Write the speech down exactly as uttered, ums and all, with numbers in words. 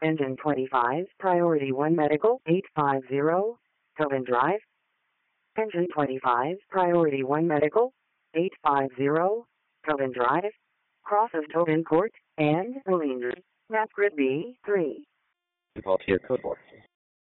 Engine twenty-five, Priority one Medical, eight five zero, Tobin Drive. Engine twenty-five, Priority one Medical, eight five zero, Tobin Drive. Cross of Tobin Court, and Moline. Map Grid B three. Call to your code board.